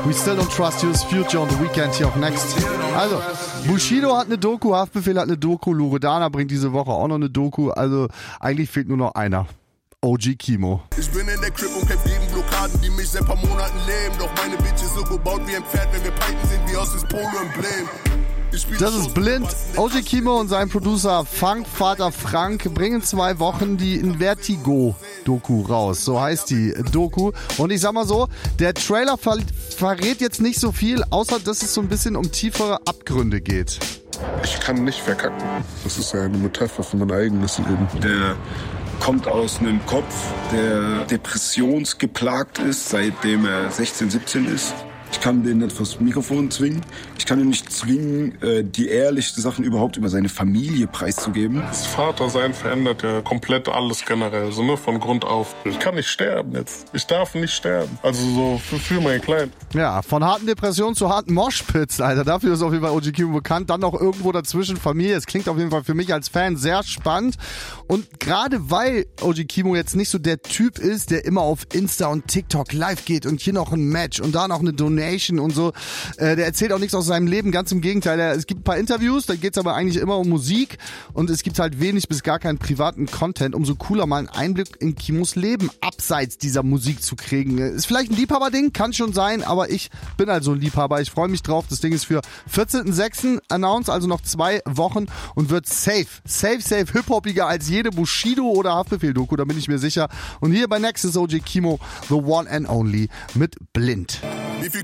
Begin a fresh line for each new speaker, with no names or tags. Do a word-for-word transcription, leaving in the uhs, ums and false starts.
We Still Don't Trust You's Future on the Weekend hier auf Next. Also, Bushido hat eine Doku, Haftbefehl hat eine Doku, Loredana bringt diese Woche auch noch eine Doku. Also, eigentlich fehlt nur noch einer. O G Kimo.
Ich bin in der Crib und kämpf gegen Blockaden, die mich seit paar Monaten leben. Doch meine Bitch ist so gebaut wie ein Pferd, wenn wir pipen, sehen wie aus das Polo-Emblem.
Das ist Blind. O G Kimo und sein Producer Funk Vater Frank bringen zwei Wochen die Invertigo-Doku raus. So heißt die Doku. Und ich sag mal so, der Trailer ver- verrät jetzt nicht so viel, außer dass es so ein bisschen um tiefere Abgründe geht.
Ich kann nicht verkacken. Das ist ja eine Metapher für mein eigenes Leben.
Der kommt aus einem Kopf, der depressionsgeplagt ist, seitdem er sechzehn, siebzehn ist. Ich kann den nicht vors Mikrofon zwingen. Ich kann ihn nicht zwingen, die ehrlichsten Sachen überhaupt über seine Familie preiszugeben.
Das Vatersein verändert ja komplett alles generell, so ne, von Grund auf. Ich kann nicht sterben jetzt. Ich darf nicht sterben. Also so für, für meinen Kleinen.
Ja, von harten Depressionen zu harten Moshpits, Alter. Dafür ist auf jeden Fall O G Kimo bekannt. Dann noch irgendwo dazwischen Familie. Es klingt auf jeden Fall für mich als Fan sehr spannend. Und gerade weil O G Kimo jetzt nicht so der Typ ist, der immer auf Insta und TikTok live geht und hier noch ein Match und da noch eine Donation und so. Äh, der erzählt auch nichts aus seinem Leben, ganz im Gegenteil. Er, es gibt ein paar Interviews, da geht es aber eigentlich immer um Musik und es gibt halt wenig bis gar keinen privaten Content. Umso cooler mal einen Einblick in Kimos Leben abseits dieser Musik zu kriegen. Ist vielleicht ein Liebhaberding, kann schon sein, aber ich bin also ein Liebhaber. Ich freue mich drauf. Das Ding ist für vierzehnten sechsten announced, also noch zwei Wochen und wird safe, safe, safe hip-hoppiger als jede Bushido oder Haftbefehl-Doku, da bin ich mir sicher. Und hier bei Next ist O G Kimo, the one and only, mit Blind.
Wie viel